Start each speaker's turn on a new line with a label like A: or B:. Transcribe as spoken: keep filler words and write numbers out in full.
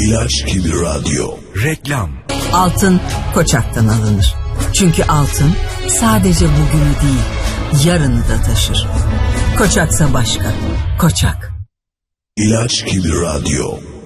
A: İlaç gibi radyo.
B: Reklam.
C: Altın Koçak'tan alınır. Çünkü altın sadece bugünü değil, yarını da taşır. Koçaksa başka. Koçak.
A: İlaç gibi radyo.